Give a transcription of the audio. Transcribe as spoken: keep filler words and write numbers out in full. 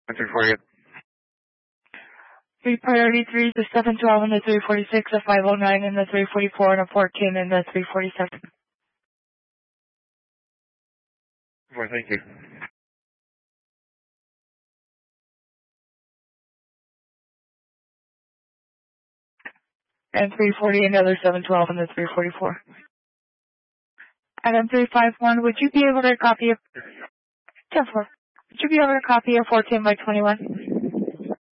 three forty-eight. three priority three, the seven twelve and the three forty-six, a five oh nine and the three forty-four, and a fourteen and the three forty-seven. Four, thank you. And three forty, another seven twelve and the three forty-four. Adam three five one, would you be able to copy a ten four? Would you be able to copy a fourteen by twenty-one?